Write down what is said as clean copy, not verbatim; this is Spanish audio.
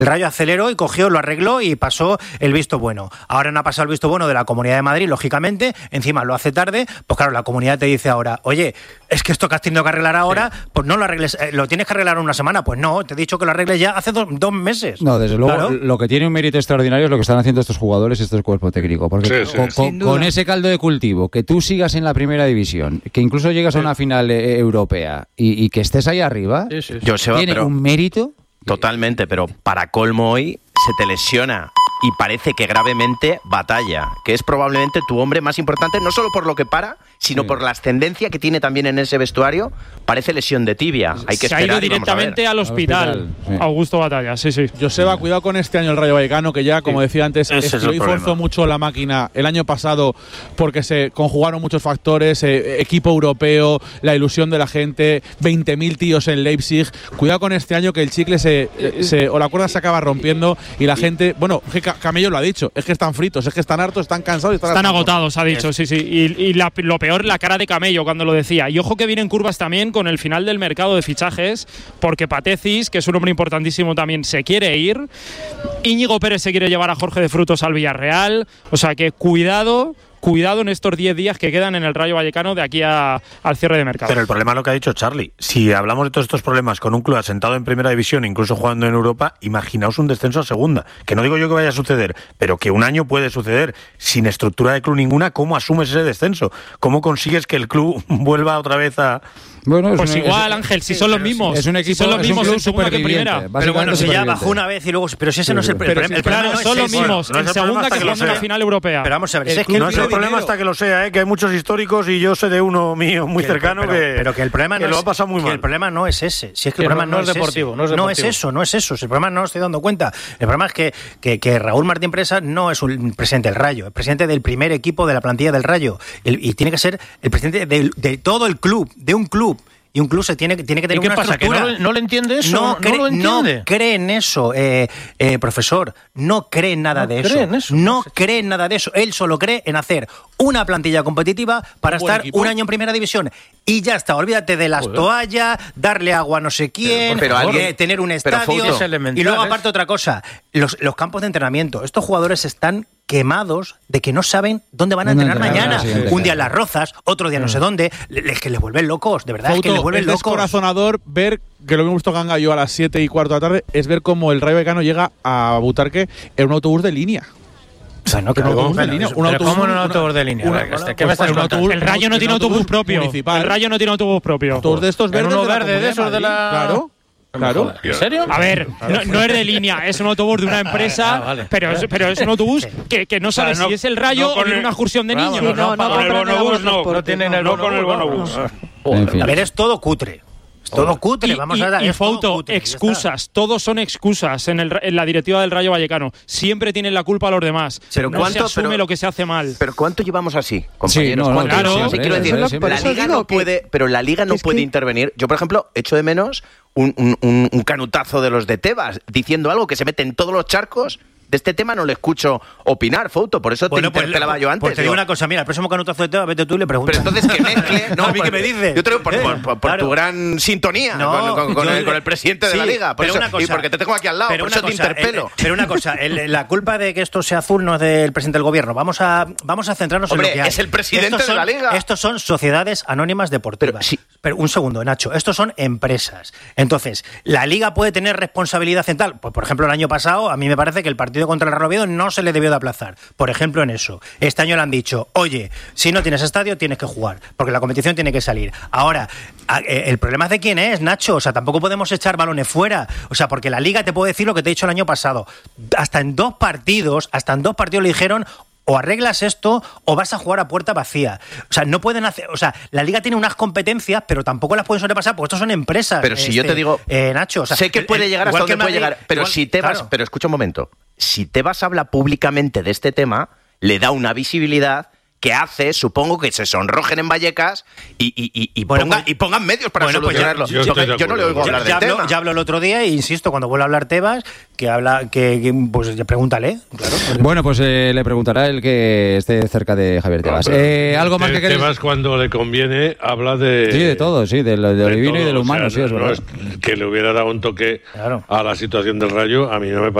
El Rayo aceleró y cogió, lo arregló y pasó el visto bueno. Ahora no ha pasado el visto bueno de la Comunidad de Madrid, lógicamente, encima lo hace tarde, pues claro, la Comunidad te dice ahora, oye, es que esto que has tenido que arreglar ahora, pues no lo arregles, lo tienes que arreglar en una semana, pues no, te he dicho que lo arregles ya hace 2 meses. No, desde luego, Claro. lo que tiene un mérito extraordinario es lo que están haciendo estos jugadores y este cuerpo técnico, porque con ese caldo de cultivo, que tú sigas en la primera división, que incluso llegas a una final europea y que estés ahí arriba, Joseba, tiene pero un mérito. totalmente, pero para colmo hoy se te lesiona y parece que gravemente Batalla, que es probablemente tu hombre más importante, no solo por lo que para, sino por la ascendencia que tiene también en ese vestuario. Parece lesión de tibia. Hay que se ha esperar ido y vamos a ver. directamente al hospital. Sí. Augusto Batalla, sí. Joseba, cuidado con este año el Rayo Vallecano, que ya, como decía antes, Ese es el estiró y forzó problema. mucho la máquina el año pasado porque se conjugaron muchos factores, equipo europeo, la ilusión de la gente, 20.000 tíos en Leipzig. Cuidado con este año que el chicle o la cuerda se acaba rompiendo y la gente, bueno, que Camello lo ha dicho, es que están fritos, es que están hartos, están cansados y Están agotados, ha dicho, sí. Y lo peor, la cara de Camello cuando lo decía. Y ojo que vienen curvas también con el final del mercado de fichajes, porque Patecis, que es un hombre importantísimo también, se quiere ir. Íñigo Pérez se quiere llevar a Jorge de Frutos al Villarreal. O sea que cuidado en estos 10 días que quedan en el Rayo Vallecano de aquí al cierre de mercado. Pero el problema es lo que ha dicho Charlie. Si hablamos de todos estos problemas con un club asentado en primera división, incluso jugando en Europa, imaginaos un descenso a segunda. Que no digo yo que vaya a suceder, pero que un año puede suceder. Sin estructura de club ninguna, ¿cómo asumes ese descenso? ¿Cómo consigues que el club vuelva otra vez a...? Bueno, pues igual, Ángel, si son los mismos. Es un equipo, si son los mismos un en segunda que en primera. Pero bueno, si ya bajó una vez y luego... Pero si ese no es el problema. El problema Claro, no es son los ese. mismos no es en el segunda problema que hasta que lo jugando una sea. final europea. Pero vamos a ver, El es que club No es el tiene problema dinero. hasta que lo sea, que hay muchos históricos y yo sé de uno mío muy cercano pero que el problema que no lo es, ha pasado muy que mal. el problema no es ese. Si es que Que el problema no es deportivo, ese. no es deportivo. No es eso. Si el problema no lo estoy dando cuenta. El problema es que Raúl Martín Presa no es un presidente del Rayo, es presidente del primer equipo de la plantilla del Rayo. Y tiene que ser el presidente de todo el club, de un club. Y un club tiene que tener ¿Y qué una pasa? ¿Que estructura. no le entiende eso? No lo entiende. No cree en eso, profesor. No cree en nada de eso. cree en eso. No cree en nada de eso. Él solo cree en hacer una plantilla competitiva para Un buen estar equipo. un año en primera división. Y ya está. Olvídate de las toallas, darle agua a no sé quién, Pero alguien- tener un pero estadio. Fouto. Es elemental, Y luego, ¿eh? aparte, otra cosa. Los campos de entrenamiento. Estos jugadores están quemados de que no saben dónde van a ¿Dónde entrenar entrenar? mañana. Sí, Un día en Las Rozas, otro día no sé dónde. Es que les vuelven locos, de verdad. Es que les Fouto, vuelven es locos. descorazonador ver, que lo que me gustó Ganga yo a las 7:15 de la tarde, es ver cómo el Rayo Vallecano llega a Butarque en un autobús de línea. O sea, no, Un autobús de línea. Un Pero autobús, ¿cómo en un autobús de línea? ¿Qué me estás un contando? autobús- El Rayo no tiene un autobús propio. municipal. El Rayo no tiene autobús propio. Autobús de estos ¿En verdes. uno de la verde de Comunidad esos de Madrid. la- Claro. Claro. ¿En serio? A ver, no es de línea, es un autobús de una empresa, vale. pero es un autobús que no sabes no- si es el Rayo no o con viene el- una excursión de niños. Vamos, con el bonobús no tienen el no con el bonobús. bonobús. En fin. A ver, es todo cutre. Es todo cutre. Vamos a dar. Y es todo Fouto, cutre, ya excusas, todos son excusas en la directiva del Rayo Vallecano. Siempre tienen la culpa a los demás. Pero no ¿cuánto- se asume pero- lo que se hace mal. Pero ¿cuánto llevamos así, compañeros? Sí, no, ¿Cuánto claro, llevamos así? siempre, Quiero decir, siempre. la Por eso Liga digo no que- puede, pero la Liga no es puede que- intervenir. Yo, por ejemplo, echo de menos un canutazo de los de Tebas diciendo algo que se mete en todos los charcos. De este tema no le escucho opinar, Fouto, por eso te interpelaba yo antes. Pues te digo digo, una cosa, mira, el próximo canutazo de Teba, vete tú y le preguntas. pero entonces que mezcle. No, ¿A mí qué me dices? Yo te digo por Claro. tu gran sintonía No, con yo- el presidente de sí, la Liga. Por pero eso, una cosa- y porque te tengo aquí al lado, pero por una eso te cosa, interpelo. pero una cosa, la culpa de que esto sea azul no es del presidente del gobierno. Vamos a centrarnos Hombre, en lo que hay. es el presidente Estos de la son- Liga. Estos son sociedades anónimas deportivas. Pero sí. Pero un segundo, Nacho. Estos son empresas. Entonces, ¿la Liga puede tener responsabilidad en tal? Pues, por ejemplo, el año pasado, a mí me parece que el partido contra el Real Oviedo no se le debió de aplazar. Por ejemplo, en eso. Este año le han dicho, oye, si no tienes estadio, tienes que jugar, porque la competición tiene que salir. Ahora, el problema es de quién es, Nacho. O sea, tampoco podemos echar balones fuera. O sea, porque la Liga te puede decir lo que te he dicho el año pasado. Hasta en dos partidos le dijeron, o arreglas esto o vas a jugar a puerta vacía. O sea, no pueden hacer... O sea, la Liga tiene unas competencias, pero tampoco las pueden sobrepasar porque estos son empresas. Pero si yo te digo... Nacho, o sea, sé que puede llegar hasta igual que donde puede Madrid, llegar, pero igual- si Tebas... claro. Pero escucha un momento. Si Tebas habla públicamente de este tema, le da una visibilidad que hace, supongo, que se sonrojen en Vallecas y pongan medios para solucionarlo. Yo no le oigo hablar del tema. Ya habló el otro día e insisto, cuando vuelva a hablar Tebas, pues pregúntale. Claro. Bueno, pues le preguntará el que esté cerca de Javier Tebas. ¿Algo más que queréis? Tebas, cuando le conviene, habla de... Sí, de todo, sí, de lo divino y de lo humano, sí, es verdad. Que le hubiera dado un toque a la situación del Rayo, a mí no me parece